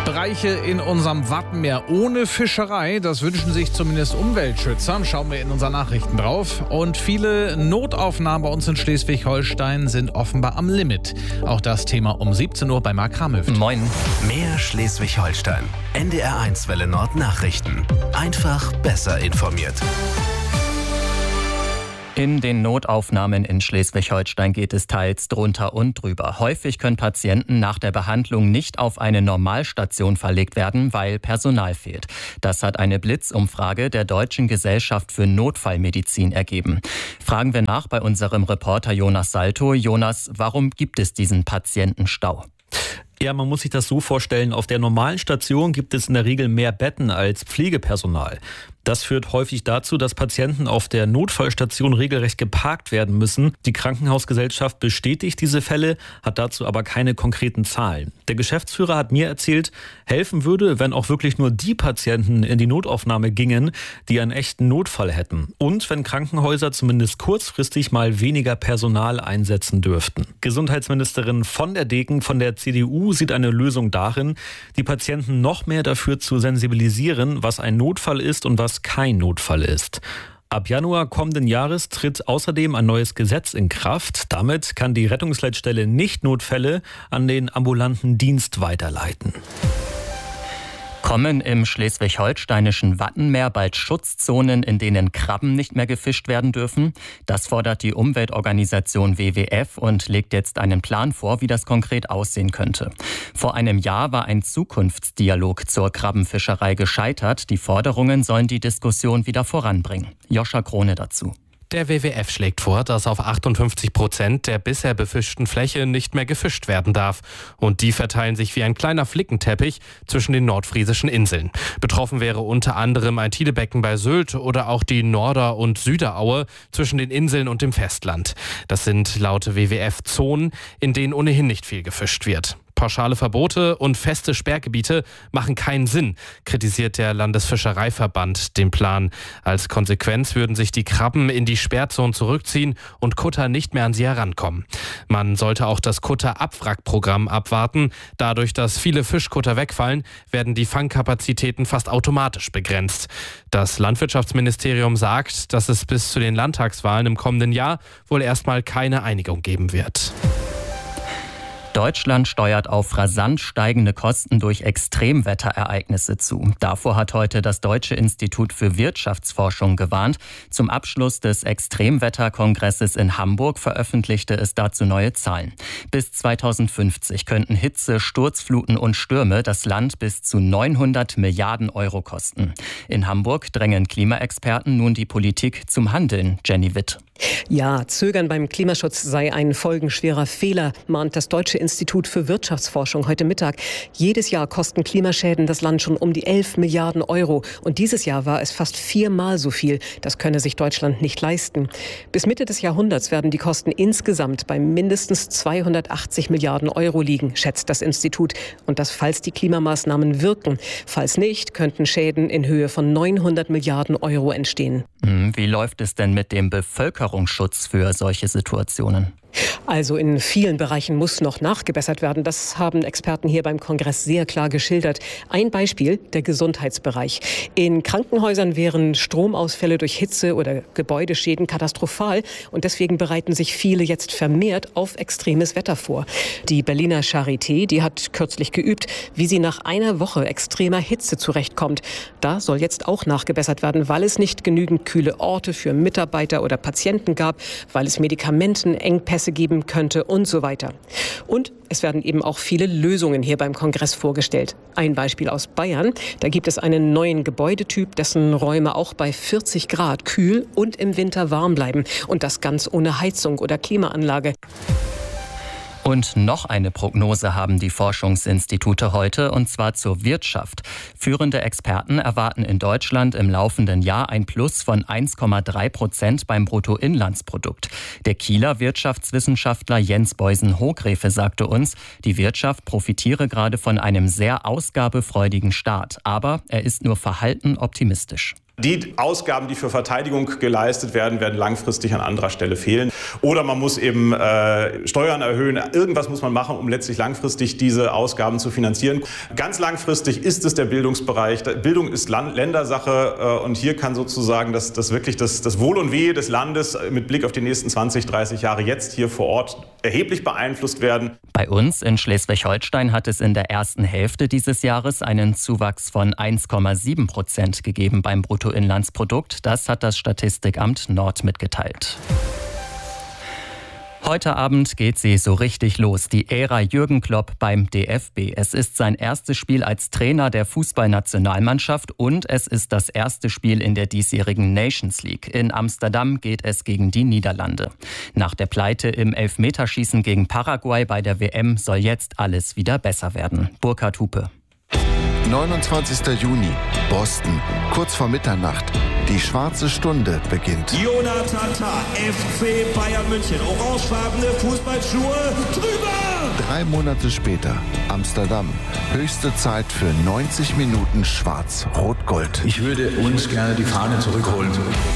Bereiche in unserem Wattenmeer ohne Fischerei, das wünschen sich zumindest Umweltschützer. Schauen wir in unseren Nachrichten drauf. Und viele Notaufnahmen bei uns in Schleswig-Holstein sind offenbar am Limit. Auch das Thema um 17 Uhr bei Marc Kramhöft. Moin. Mehr Schleswig-Holstein. NDR1 Welle Nord Nachrichten. Einfach besser informiert. In den Notaufnahmen in Schleswig-Holstein geht es teils drunter und drüber. Häufig können Patienten nach der Behandlung nicht auf eine Normalstation verlegt werden, weil Personal fehlt. Das hat eine Blitzumfrage der Deutschen Gesellschaft für Notfallmedizin ergeben. Fragen wir nach bei unserem Reporter Jonas Salto. Jonas, warum gibt es diesen Patientenstau? Ja, man muss sich das so vorstellen, auf der normalen Station gibt es in der Regel mehr Betten als Pflegepersonal. Das führt häufig dazu, dass Patienten auf der Notfallstation regelrecht geparkt werden müssen. Die Krankenhausgesellschaft bestätigt diese Fälle, hat dazu aber keine konkreten Zahlen. Der Geschäftsführer hat mir erzählt, helfen würde, wenn auch wirklich nur die Patienten in die Notaufnahme gingen, die einen echten Notfall hätten. Und wenn Krankenhäuser zumindest kurzfristig mal weniger Personal einsetzen dürften. Gesundheitsministerin von der Degen von der CDU sieht eine Lösung darin, die Patienten noch mehr dafür zu sensibilisieren, was ein Notfall ist und was kein Notfall ist. Ab Januar kommenden Jahres tritt außerdem ein neues Gesetz in Kraft. Damit kann die Rettungsleitstelle Nicht-Notfälle an den ambulanten Dienst weiterleiten. Kommen im schleswig-holsteinischen Wattenmeer bald Schutzzonen, in denen Krabben nicht mehr gefischt werden dürfen? Das fordert die Umweltorganisation WWF und legt jetzt einen Plan vor, wie das konkret aussehen könnte. Vor einem Jahr war ein Zukunftsdialog zur Krabbenfischerei gescheitert. Die Forderungen sollen die Diskussion wieder voranbringen. Joscha Krone dazu. Der WWF schlägt vor, dass auf 58% der bisher befischten Fläche nicht mehr gefischt werden darf. Und die verteilen sich wie ein kleiner Flickenteppich zwischen den nordfriesischen Inseln. Betroffen wäre unter anderem ein Tidebecken bei Sylt oder auch die Norder- und Süderaue zwischen den Inseln und dem Festland. Das sind laut WWF Zonen, in denen ohnehin nicht viel gefischt wird. Pauschale Verbote und feste Sperrgebiete machen keinen Sinn, kritisiert der Landesfischereiverband den Plan. Als Konsequenz würden sich die Krabben in die Sperrzonen zurückziehen und Kutter nicht mehr an sie herankommen. Man sollte auch das Kutter-Abwrackprogramm abwarten. Dadurch, dass viele Fischkutter wegfallen, werden die Fangkapazitäten fast automatisch begrenzt. Das Landwirtschaftsministerium sagt, dass es bis zu den Landtagswahlen im kommenden Jahr wohl erstmal keine Einigung geben wird. Deutschland steuert auf rasant steigende Kosten durch Extremwetterereignisse zu. Davor hat heute das Deutsche Institut für Wirtschaftsforschung gewarnt. Zum Abschluss des Extremwetterkongresses in Hamburg veröffentlichte es dazu neue Zahlen. Bis 2050 könnten Hitze, Sturzfluten und Stürme das Land bis zu 900 Milliarden Euro kosten. In Hamburg drängen Klimaexperten nun die Politik zum Handeln. Jenny Witt. Ja, Zögern beim Klimaschutz sei ein folgenschwerer Fehler, mahnt das Deutsche Institut für Wirtschaftsforschung heute Mittag. Jedes Jahr kosten Klimaschäden das Land schon um die 11 Milliarden Euro. Und dieses Jahr war es fast 4-mal so viel. Das könne sich Deutschland nicht leisten. Bis Mitte des Jahrhunderts werden die Kosten insgesamt bei mindestens 280 Milliarden Euro liegen, schätzt das Institut. Und das, falls die Klimamaßnahmen wirken. Falls nicht, könnten Schäden in Höhe von 900 Milliarden Euro entstehen. Wie läuft es denn mit dem Bevölkerungsschutz für solche Situationen? Also in vielen Bereichen muss noch nachgebessert werden. Das haben Experten hier beim Kongress sehr klar geschildert. Ein Beispiel, der Gesundheitsbereich. In Krankenhäusern wären Stromausfälle durch Hitze oder Gebäudeschäden katastrophal. Und deswegen bereiten sich viele jetzt vermehrt auf extremes Wetter vor. Die Berliner Charité, die hat kürzlich geübt, wie sie nach einer Woche extremer Hitze zurechtkommt. Da soll jetzt auch nachgebessert werden, weil es nicht genügend kühle Orte für Mitarbeiter oder Patienten gab, weil es Medikamentenengpässe geben könnte und so weiter. Und es werden eben auch viele Lösungen hier beim Kongress vorgestellt. Ein Beispiel aus Bayern. Da gibt es einen neuen Gebäudetyp, dessen Räume auch bei 40 Grad kühl und im Winter warm bleiben. Und das ganz ohne Heizung oder Klimaanlage. Und noch eine Prognose haben die Forschungsinstitute heute, und zwar zur Wirtschaft. Führende Experten erwarten in Deutschland im laufenden Jahr ein Plus von 1,3% beim Bruttoinlandsprodukt. Der Kieler Wirtschaftswissenschaftler Jens Beusen-Hohgräfe sagte uns, die Wirtschaft profitiere gerade von einem sehr ausgabefreudigen Start. Aber er ist nur verhalten optimistisch. Die Ausgaben, die für Verteidigung geleistet werden, werden langfristig an anderer Stelle fehlen. Oder man muss eben Steuern erhöhen. Irgendwas muss man machen, um letztlich langfristig diese Ausgaben zu finanzieren. Ganz langfristig ist es der Bildungsbereich. Bildung ist Ländersache und hier kann sozusagen das Wohl und Wehe des Landes mit Blick auf die nächsten 20, 30 Jahre jetzt hier vor Ort erheblich beeinflusst werden. Bei uns in Schleswig-Holstein hat es in der ersten Hälfte dieses Jahres einen Zuwachs von 1,7% gegeben beim Bruttoinlandsprodukt. Das hat das Statistikamt Nord mitgeteilt. Heute Abend geht sie so richtig los, die Ära Jürgen Klopp beim DFB. Es ist sein erstes Spiel als Trainer der Fußballnationalmannschaft und es ist das erste Spiel in der diesjährigen Nations League. In Amsterdam geht es gegen die Niederlande. Nach der Pleite im Elfmeterschießen gegen Paraguay bei der WM soll jetzt alles wieder besser werden. Burkhard Hupe. 29. Juni, Boston, kurz vor Mitternacht. Die schwarze Stunde beginnt. Jonathan Tah, FC Bayern München, orangefarbene Fußballschuhe, drüber! 3 Monate später, Amsterdam, höchste Zeit für 90 Minuten Schwarz-Rot-Gold. Ich würde uns gerne die Fahne zurückholen.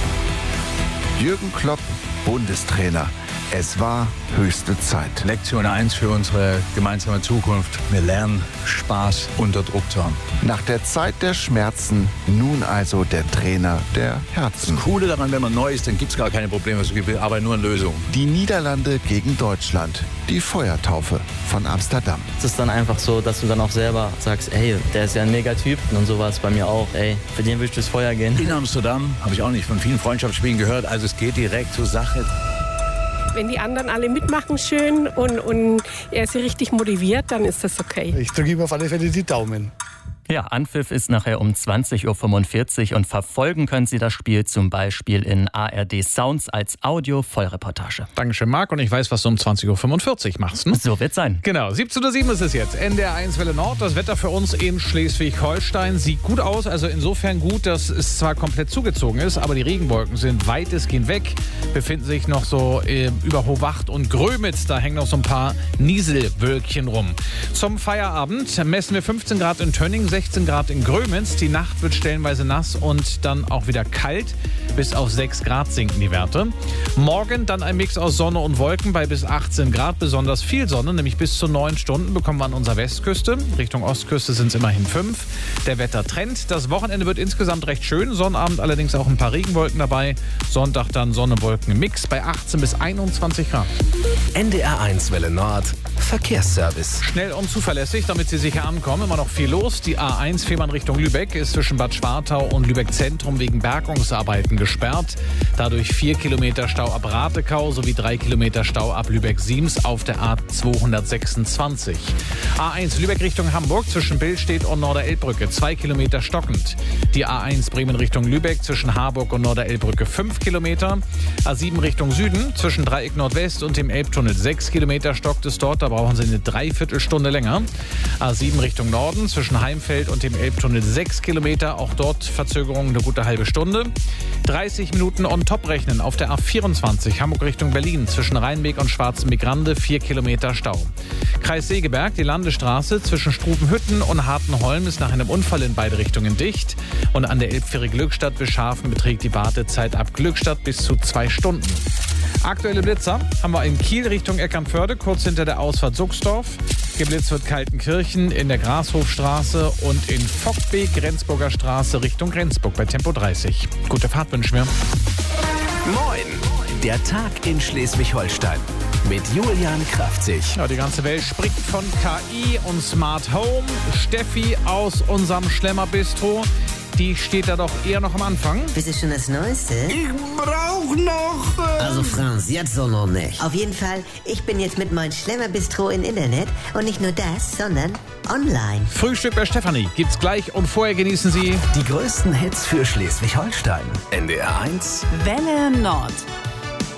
Jürgen Klopp, Bundestrainer. Es war höchste Zeit. Lektion 1 für unsere gemeinsame Zukunft. Wir lernen, Spaß unter Druck zu haben. Nach der Zeit der Schmerzen, nun also der Trainer der Herzen. Das Coole daran, wenn man neu ist, dann gibt es gar keine Probleme. Es gibt aber nur eine Lösung. Die Niederlande gegen Deutschland. Die Feuertaufe von Amsterdam. Es ist dann einfach so, dass du dann auch selber sagst, ey, der ist ja ein Megatyp. Und so war es bei mir auch. Ey, für den will ich durchs Feuer gehen. In Amsterdam habe ich auch nicht von vielen Freundschaftsspielen gehört. Also es geht direkt zur Sache. Wenn die anderen alle mitmachen schön und er sie richtig motiviert, dann ist das okay. Ich drücke ihm auf alle Fälle die Daumen. Ja, Anpfiff ist nachher um 20.45 Uhr und verfolgen können Sie das Spiel zum Beispiel in ARD Sounds als Audio-Vollreportage. Dankeschön, Marc. Und ich weiß, was du um 20.45 Uhr machst. Ne? So wird's sein. Genau, 17:07 Uhr ist es jetzt. NDR 1 Welle Nord. Das Wetter für uns in Schleswig-Holstein sieht gut aus. Also insofern gut, dass es zwar komplett zugezogen ist, aber die Regenwolken sind weitestgehend weg. Befinden sich noch so über Hohwacht und Grömitz. Da hängen noch so ein paar Nieselwölkchen rum. Zum Feierabend messen wir 15 Grad in Tönning, 16 Grad in Grömitz. Die Nacht wird stellenweise nass und dann auch wieder kalt. Bis auf 6 Grad sinken die Werte. Morgen dann ein Mix aus Sonne und Wolken bei bis 18 Grad. Besonders viel Sonne, nämlich bis zu 9 Stunden bekommen wir an unserer Westküste. Richtung Ostküste sind es immerhin 5. Der Wettertrend. Das Wochenende wird insgesamt recht schön. Sonnabend allerdings auch ein paar Regenwolken dabei. Sonntag dann Sonne-Wolken-Mix bei 18 bis 21 Grad. NDR 1 Welle Nord. Verkehrsservice. Schnell und zuverlässig, damit Sie sicher ankommen. Immer noch viel los. Die A1 Fehmarn Richtung Lübeck ist zwischen Bad Schwartau und Lübeck Zentrum wegen Bergungsarbeiten gesperrt. Dadurch 4 Kilometer Stau ab Ratekau sowie 3 Kilometer Stau ab Lübeck-Siems auf der A226. A1 Lübeck Richtung Hamburg zwischen Billstedt und Norderelbbrücke 2 Kilometer stockend. Die A1 Bremen Richtung Lübeck zwischen Harburg und Norderelbbrücke 5 Kilometer. A7 Richtung Süden zwischen Dreieck Nordwest und dem Elbtunnel 6 Kilometer stockt es dort. Da brauchen Sie eine Dreiviertelstunde länger. A7 Richtung Norden zwischen Heimfeld und dem Elbtunnel 6 Kilometer. Auch dort Verzögerung eine gute halbe Stunde. 30 Minuten on top rechnen auf der A24 Hamburg Richtung Berlin zwischen Rheinbeek und Schwarzenbeek-Rande 4 Kilometer Stau. Kreis Segeberg, die Landestraße zwischen Strubenhütten und Hartenholm ist nach einem Unfall in beide Richtungen dicht. Und an der Elbfähre Glückstadt bis Schafen beträgt die Wartezeit ab Glückstadt bis zu 2 Stunden. Aktuelle Blitzer haben wir in Kiel Richtung Eckernförde, kurz hinter der Ausfahrt Suchsdorf. Geblitzt wird Kaltenkirchen in der Grashofstraße und in Vockbeek, Rendsburger Straße Richtung Rendsburg bei Tempo 30. Gute Fahrt wünschen wir. Moin, der Tag in Schleswig-Holstein mit Julian Kraftzig. Ja, die ganze Welt spricht von KI und Smart Home. Steffi aus unserem Schlemmer-Bistro, die steht da doch eher noch am Anfang. Bist du schon das Neueste? Ich brauch noch... Also Franz, jetzt so noch nicht. Auf jeden Fall, ich bin jetzt mit meinem Schlemmer-Bistro im Internet. Und nicht nur das, sondern online. Frühstück bei Stefanie gibt's gleich und vorher genießen Sie die größten Hits für Schleswig-Holstein. NDR 1 Welle Nord.